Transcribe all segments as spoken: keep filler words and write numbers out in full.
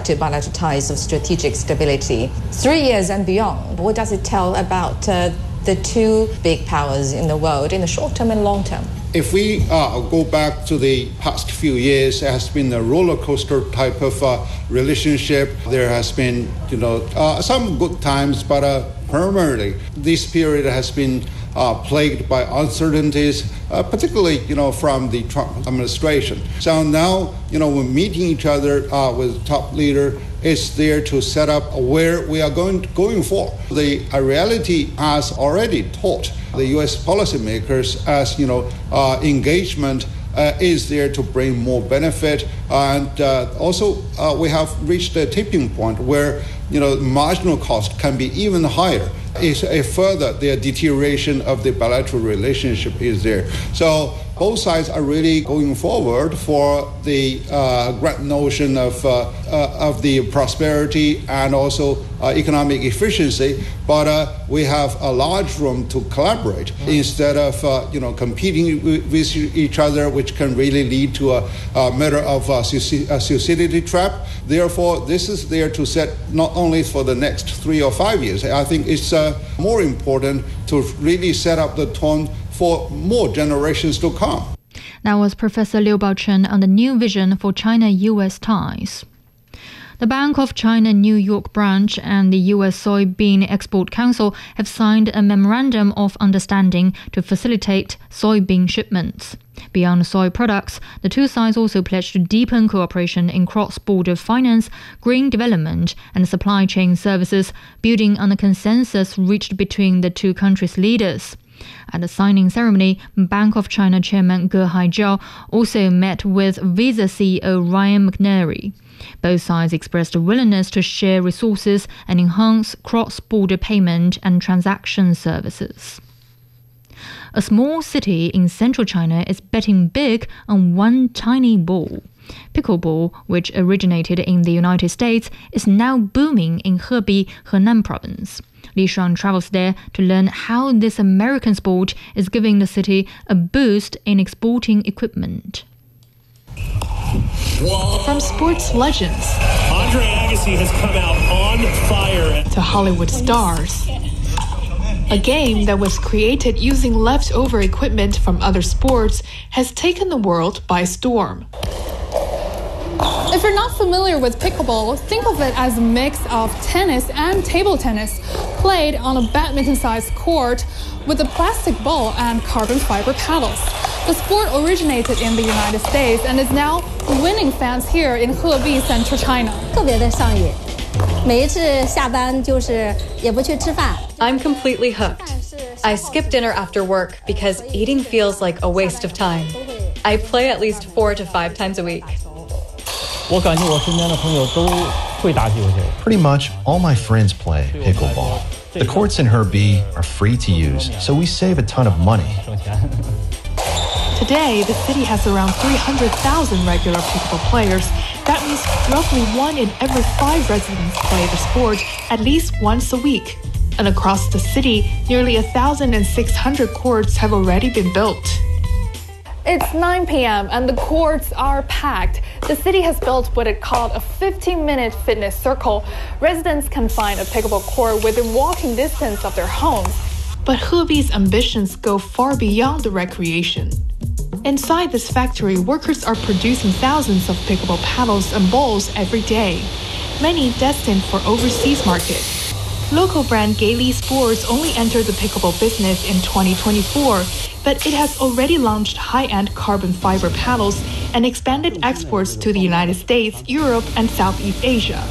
to bilateral ties of strategic stability. Three years and beyond, what does it tell about uh, the two big powers in the world in the short term and long term? If we uh, go back to the past few years, it has been a roller coaster type of uh, relationship. There has been, you know, uh, some good times, but uh, primarily this period has been uh, plagued by uncertainties, uh, particularly, you know, from the Trump administration. So now, you know, we're meeting each other uh, with top leader. Is there to set up where we are going going for. The uh, reality has already taught the U S policymakers as, you know, uh, engagement uh, is there to bring more benefit. And uh, also uh, we have reached a tipping point where, you know, marginal cost can be even higher. Is a further the deterioration of the bilateral relationship is there. So both sides are really going forward for the uh, grand notion of uh, uh, of the prosperity and also uh, economic efficiency. But uh, we have a large room to collaborate instead of uh, you know competing with each other, which can really lead to a, a matter of a suicidity trap. Therefore, this is there to set not only for the next three or five years. I think it's uh, more important to really set up the tone for more generations to come. That was Professor Liu Baochen on the new vision for China-U S ties. The Bank of China New York branch and the U S Soybean Export Council have signed a memorandum of understanding to facilitate soybean shipments. Beyond soy products, the two sides also pledged to deepen cooperation in cross-border finance, green development, and supply chain services, building on the consensus reached between the two countries' leaders. At the signing ceremony, Bank of China Chairman Ge Haijiao also met with Visa C E O Ryan McNary. Both sides expressed a willingness to share resources and enhance cross-border payment and transaction services. A small city in central China is betting big on one tiny ball. Pickleball, which originated in the United States, is now booming in Hebei, Henan province. Li Shuang travels there to learn how this American sport is giving the city a boost in exporting equipment. From sports legends Andre Agassi has come out on fire to Hollywood stars, a game that was created using leftover equipment from other sports has taken the world by storm. If you're not familiar with pickleball, think of it as a mix of tennis and table tennis, played on a badminton-sized court with a plastic ball and carbon fiber paddles. The sport originated in the United States and is now winning fans here in Hebei, central China. 特别的上瘾，每一次下班就是也不去吃饭。 I'm completely hooked. I skip dinner after work because eating feels like a waste of time. I play at least four to five times a week. 我感觉我身边的朋友都会打这个游戏。 Pretty much all my friends play pickleball. The courts in Hebei are free to use, so we save a ton of money. Today, the city has around three hundred thousand regular pickleball players. That means roughly one in every five residents play the sport at least once a week. And across the city, nearly one thousand six hundred courts have already been built. It's nine p.m. and the courts are packed. The city has built what it called a fifteen-minute fitness circle. Residents can find a pickleball court within walking distance of their homes. But Hebei's ambitions go far beyond the recreation. Inside this factory, workers are producing thousands of pickleball paddles and balls every day, many destined for overseas market. Local brand Gaily Sports only entered the pickleball business in twenty twenty-four, but it has already launched high-end carbon fiber paddles and expanded exports to the United States, Europe, and Southeast Asia.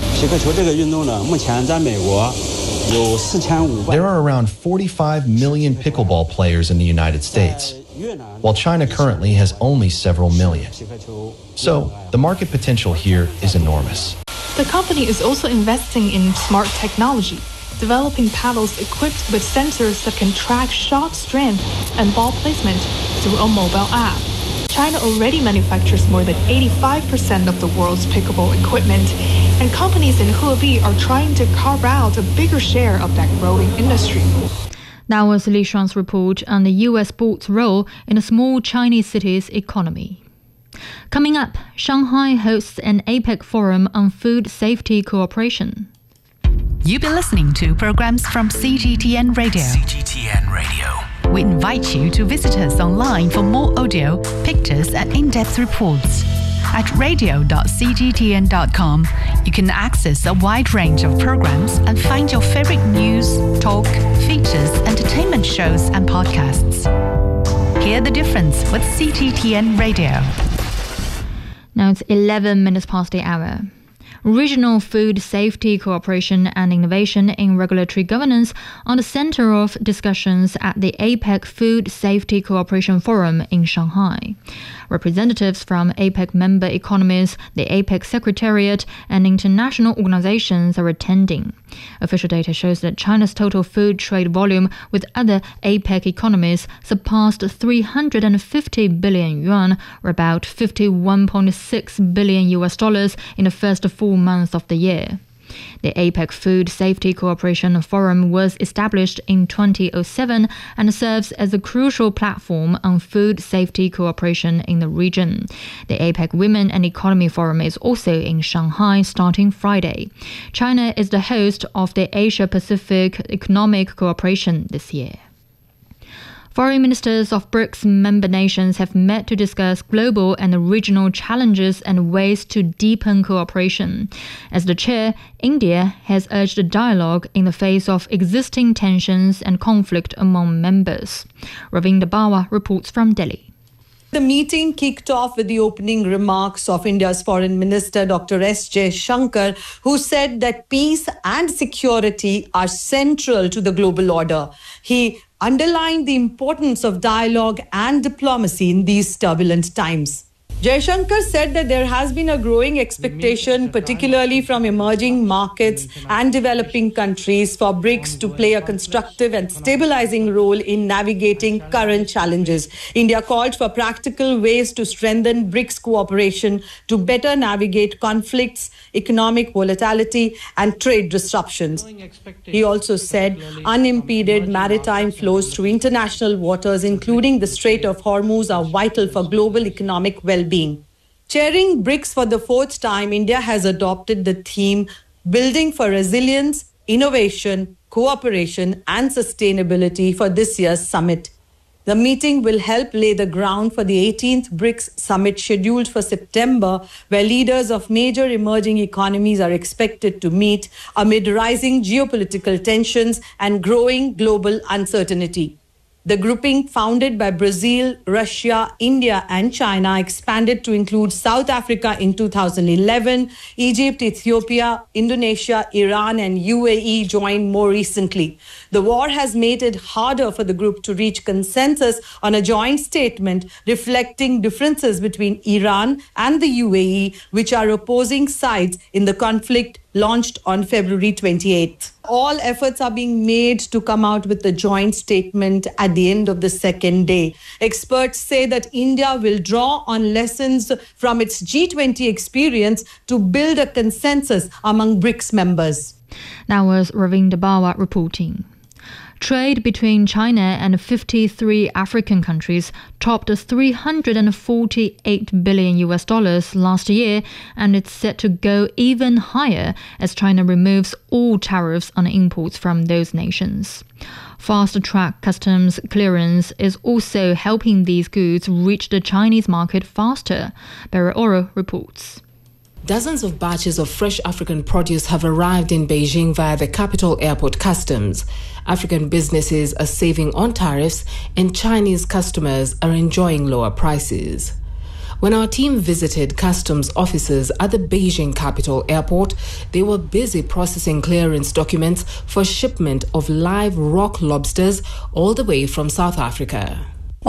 There are around forty-five million pickleball players in the United States, while China currently has only several million. So, the market potential here is enormous. The company is also investing in smart technology, developing paddles equipped with sensors that can track shot strength and ball placement through a mobile app. China already manufactures more than eighty-five percent of the world's pickleball equipment, and companies in Hebei are trying to carve out a bigger share of that growing industry. That was Li Shuang's report on the U S sports role in a small Chinese city's economy. Coming up, Shanghai hosts an APEC forum on food safety cooperation. You've been listening to programs from C G T N Radio. C G T N Radio. We invite you to visit us online for more audio, pictures, and in-depth reports. At radio dot c g t n dot com, you can access a wide range of programs and find your favorite news, talk, features, entertainment shows, and podcasts. Hear the difference with C G T N Radio. Now it's eleven minutes past the hour. Regional food safety cooperation and innovation in regulatory governance are the center of discussions at the APEC Food Safety Cooperation Forum in Shanghai. Representatives from APEC member economies, the APEC Secretariat, and international organizations are attending. Official data shows that China's total food trade volume with other APEC economies surpassed three hundred fifty billion yuan, or about fifty-one point six billion U S dollars in the first four months of the year. The APEC Food Safety Cooperation Forum was established in two thousand seven and serves as a crucial platform on food safety cooperation in the region. The APEC Women and Economy Forum is also in Shanghai starting Friday. China is the host of the Asia-Pacific Economic Cooperation this year. Foreign ministers of BRICS member nations have met to discuss global and regional challenges and ways to deepen cooperation. As the chair, India has urged a dialogue in the face of existing tensions and conflict among members. Ravinder Bawa reports from Delhi. The meeting kicked off with the opening remarks of India's Foreign Minister Doctor S Jaishankar, who said that peace and security are central to the global order. He underlined the importance of dialogue and diplomacy in these turbulent times. Jaishankar said that there has been a growing expectation, particularly from emerging markets and developing countries, for BRICS to play a constructive and stabilizing role in navigating current challenges. India called for practical ways to strengthen BRICS cooperation to better navigate conflicts, economic volatility, and trade disruptions. He also said unimpeded maritime flows through international waters, including the Strait of Hormuz, are vital for global economic well-being. Being. Chairing BRICS for the fourth time, India has adopted the theme Building for Resilience, Innovation, Cooperation and Sustainability for this year's summit. The meeting will help lay the ground for the eighteenth BRICS summit scheduled for September, where leaders of major emerging economies are expected to meet amid rising geopolitical tensions and growing global uncertainty. The grouping, founded by Brazil, Russia, India and China, expanded to include South Africa in two thousand eleven. Egypt, Ethiopia, Indonesia, Iran and U A E joined more recently. The war has made it harder for the group to reach consensus on a joint statement reflecting differences between Iran and the U A E, which are opposing sides in the conflict launched on February twenty-eighth. All efforts are being made to come out with a joint statement at the end of the second day. Experts say that India will draw on lessons from its G twenty experience to build a consensus among BRICS members. That was Ravinder Bawa reporting. Trade between China and fifty-three African countries topped three hundred forty-eight billion U S dollars last year, and it's set to go even higher as China removes all tariffs on imports from those nations. Fast-track customs clearance is also helping these goods reach the Chinese market faster, Barry Oro reports. Dozens of batches of fresh African produce have arrived in Beijing via the capital airport customs. African businesses are saving on tariffs and Chinese customers are enjoying lower prices. When our team visited customs officers at the Beijing capital airport, they were busy processing clearance documents for shipment of live rock lobsters all the way from South Africa.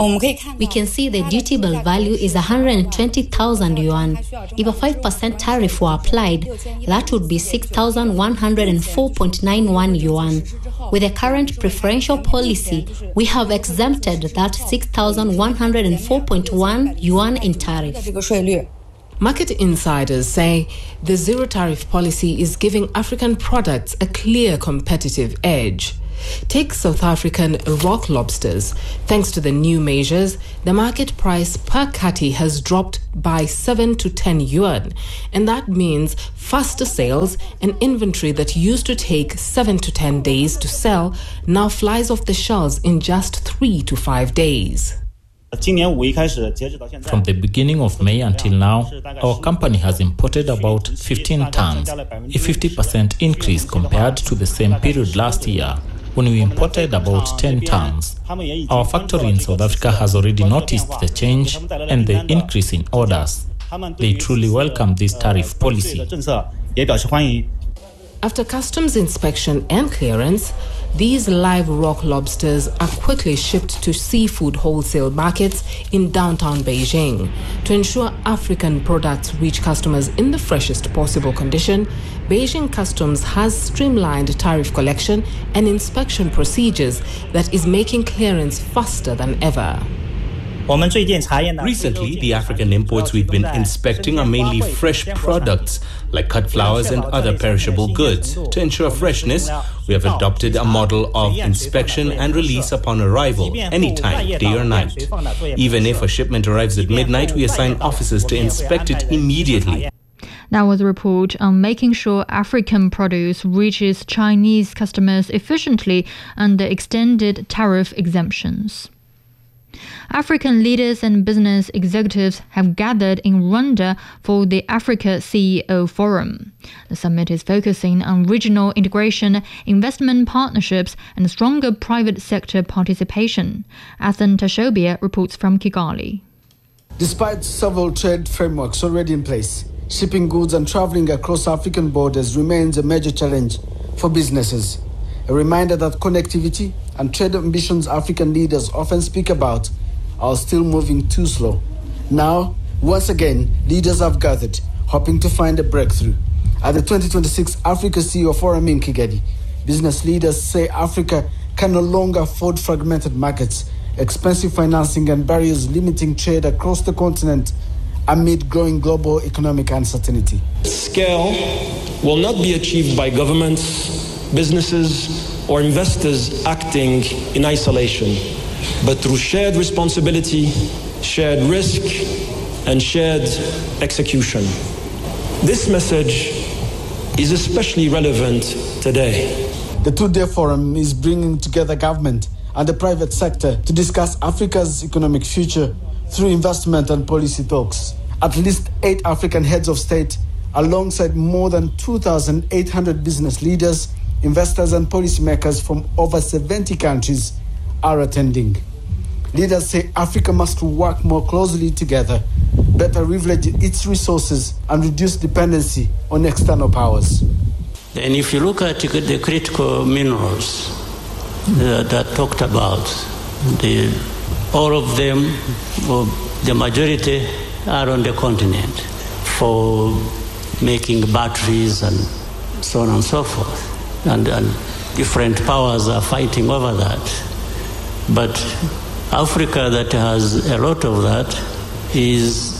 We can see the dutiable value is one hundred twenty thousand yuan. If a five percent tariff were applied, that would be six thousand one hundred four point nine one yuan. With the current preferential policy, we have exempted that six thousand one hundred four point one yuan in tariff. Market insiders say the zero tariff policy is giving African products a clear competitive edge. Take South African rock lobsters. Thanks to the new measures, the market price per catty has dropped by seven to ten yuan. And that means faster sales. An inventory that used to take seven to ten days to sell now flies off the shelves in just three to five days. From the beginning of May until now, our company has imported about fifteen tons, a fifty percent increase compared to the same period last year, when we imported about ten tons. Our factory in South Africa has already noticed the change and the increase in orders. They truly welcome this tariff policy. After customs inspection and clearance, these live rock lobsters are quickly shipped to seafood wholesale markets in downtown Beijing. To ensure African products reach customers in the freshest possible condition, Beijing Customs has streamlined tariff collection and inspection procedures that is making clearance faster than ever. Recently, the African imports we've been inspecting are mainly fresh products like cut flowers and other perishable goods. To ensure freshness, we have adopted a model of inspection and release upon arrival, anytime, day or night. Even if a shipment arrives at midnight, we assign officers to inspect it immediately. That was a report on making sure African produce reaches Chinese customers efficiently under extended tariff exemptions. African leaders and business executives have gathered in Rwanda for the Africa C E O Forum. The summit is focusing on regional integration, investment partnerships, and stronger private sector participation. Athan Tashobia reports from Kigali. Despite several trade frameworks already in place, shipping goods and traveling across African borders remains a major challenge for businesses. A reminder that connectivity and trade ambitions African leaders often speak about are still moving too slow. Now, once again, leaders have gathered, hoping to find a breakthrough. At the twenty twenty-six Africa C E O Forum in Kigali, business leaders say Africa can no longer afford fragmented markets, expensive financing, and barriers limiting trade across the continent amid growing global economic uncertainty. Scale will not be achieved by governments, businesses, or investors acting in isolation, but through shared responsibility, shared risk, and shared execution. This message is especially relevant today. The two-day forum is bringing together government and the private sector to discuss Africa's economic future through investment and policy talks. At least eight African heads of state, alongside more than two thousand eight hundred business leaders, investors and policymakers from over seventy countries are attending. Leaders say Africa must work more closely together, better leverage its resources, and reduce dependency on external powers. And if you look at the critical minerals that, that talked about, the, all of them, well, the majority are on the continent for making batteries and so on and so forth. And, and different powers are fighting over that. But Africa, that has a lot of that, is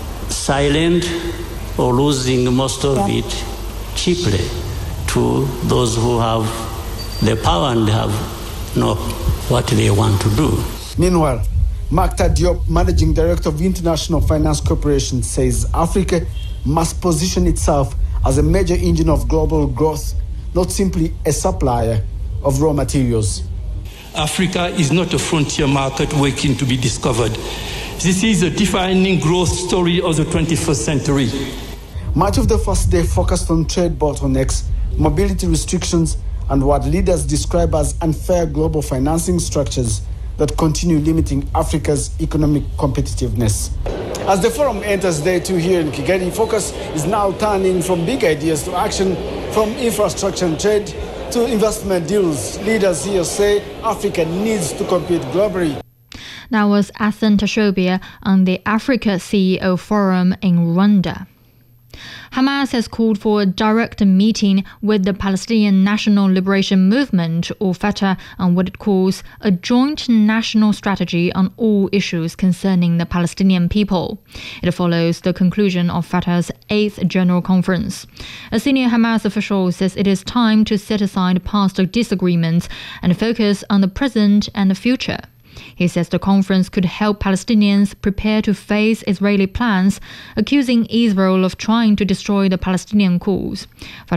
silent or losing most of yeah. it cheaply to those who have the power and have know what they want to do. Meanwhile, Makta Diop, Managing Director of International Finance Corporation, says Africa must position itself as a major engine of global growth, not simply a supplier of raw materials. Africa is not a frontier market waiting to be discovered. This is a defining growth story of the twenty-first century. Much of the first day focused on trade bottlenecks, mobility restrictions, and what leaders describe as unfair global financing structures that continue limiting Africa's economic competitiveness. As the forum enters day two here in Kigali, focus is now turning from big ideas to action, from infrastructure and trade to investment deals. Leaders here say Africa needs to compete globally. That was Athan Tashobia on the Africa C E O Forum in Rwanda. Hamas has called for a direct meeting with the Palestinian National Liberation Movement, or Fatah, on what it calls a joint national strategy on all issues concerning the Palestinian people. It follows the conclusion of Fatah's eighth General Conference. A senior Hamas official says it is time to set aside past disagreements and focus on the present and the future. He says the conference could help Palestinians prepare to face Israeli plans, accusing Israel of trying to destroy the Palestinian cause. Fatah